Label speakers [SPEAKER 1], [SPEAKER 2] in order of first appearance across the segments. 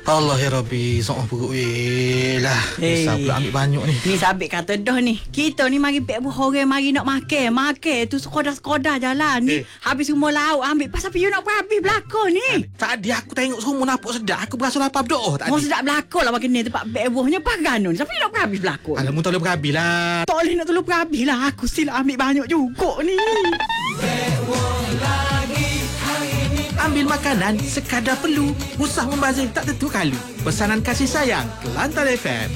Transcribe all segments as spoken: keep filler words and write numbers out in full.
[SPEAKER 1] Allah ya Rabbi, sok perut weh lah.
[SPEAKER 2] Hey.
[SPEAKER 1] Bisa pula ambil banyak ni.
[SPEAKER 2] Ni sabit kata dah ni. Kita ni mari pek orang mari nak makan. Makan tu sekodah-sekodah jalan ni.
[SPEAKER 1] Eh.
[SPEAKER 2] Habis semua lauk ambil. Pasal piyu nak habis belakang ni.
[SPEAKER 1] Tadi aku tengok semua nampak sedap. Aku berasa lapar berdoa tadi.
[SPEAKER 2] Mau sedap belakang lah makan ni tempat pek buahnya pas ganun. Siapa nak habis belakang?
[SPEAKER 1] Alah, mu tak boleh berhabis lah.
[SPEAKER 2] Tak boleh nak tolong habis lah. Aku sila ambil banyak juga ni.
[SPEAKER 1] Ambil makanan sekadar perlu. Usah membazir tak tentu kalu. Pesanan kasih sayang Kelantan F M.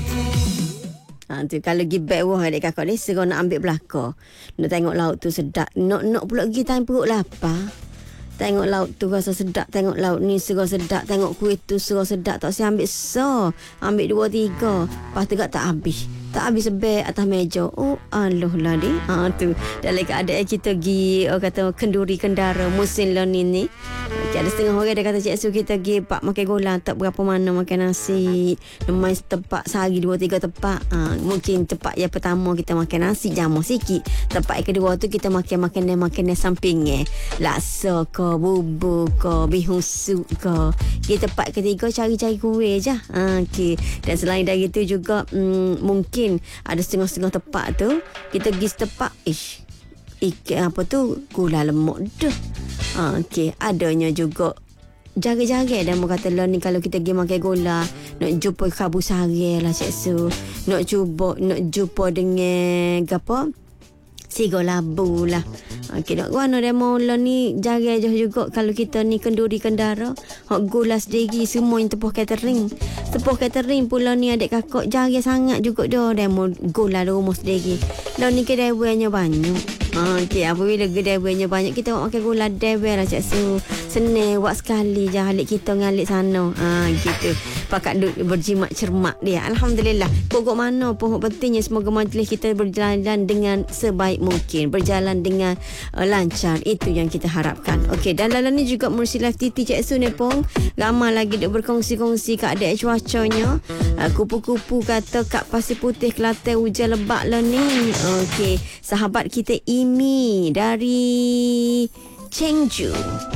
[SPEAKER 3] Ha, tu kalau pergi back wah adik kakak ni serang nak ambil belakang. Nak tengok laut tu sedap. Nak nak pula pergi time perut lapar. Tengok laut tu rasa sedap. Tengok laut ni serang sedap. Tengok kuih tu serang sedap. Tak usah ambil so. Ambil dua tiga. Lepas tu tak habis. Tak habis sebeg atas meja. Oh aloh lah ni. Ha tu. Dalam keadaan kita pergi orang kata kenduri kendara musim lah ni ni. Okay, ada setengah orang dia kata cik Su kita pergi pak makan golang tak berapa mana makan nasi. Main tepak sehari dua tiga tepak. Ha, mungkin tepak yang pertama kita makan nasi jamu sikit. Tepak yang kedua tu kita makan makanan makanan sampingnya. Laksa ke bubur ke bihun sup ke. Kita tepak ketiga cari-cari kuih je. Ha, okay. Dan selain dari itu juga mm, mungkin ada setengah-setengah tepak tu kita pergi tepak ish ikan apa tu gula lemak dah. Ha, okey, adanya juga jaga-jaga dan mau kata lah ni kalau kita pergi makan gula nak jumpa kabus sari lah cik Su. Nak cuba nak jumpa dengan apa? Sigo labu lah. Okey, nak guna demo lah ni jaga je juga kalau kita ni kenduri kendara hak gula sendiri semua yang tepuh catering. Tepuh catering pula ni adik kakak jaga sangat juga dah demo gula rumah sendiri. Lah ni kedai buahnya banyak. Ha, okey, apabila kedai buahnya banyak kita buat makan gula dewe lah cik Su. Senang buat sekali je alik kita ngalik sana. Ha, gitu. Pakat duk berjimat cermat dia. Alhamdulillah. Pokok mana pun pentingnya semoga majlis kita berjalan dengan sebaik mungkin. Berjalan dengan uh, lancar. Itu yang kita harapkan. Okey, dan dalam ni juga Mercy Live T T cik Su ni pun ramai lagi duk berkongsi-kongsi keadaan cuacanya. Uh, kupu-kupu kata kat Pasir Putih Kelantan hujan lebat lah ni. Okey, sahabat kita Imi dari Chengdu.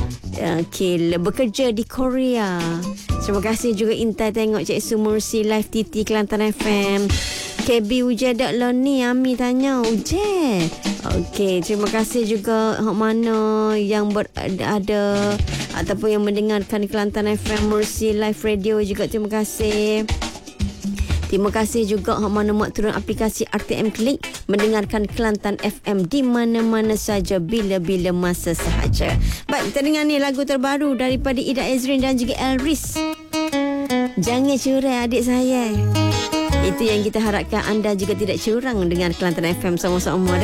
[SPEAKER 3] Okey, bekerja di Korea. Terima kasih juga Intai tengok Cik Su Mercy Live T T Kelantan F M. K B hujan tak lah ni? Ami tanya hujan. Okey, terima kasih juga hak mana yang berada ataupun yang mendengarkan Kelantan F M Mercy Live Radio juga terima kasih. Terima kasih juga hak mana muat turun aplikasi R T M Klik mendengarkan Kelantan F M di mana-mana saja bila-bila masa sahaja. Baik, kita dengar ni lagu terbaru daripada Ida Ezrin dan juga Elris. Jangan curang adik saya. Itu yang kita harapkan anda juga tidak curang dengan Kelantan F M sama-sama.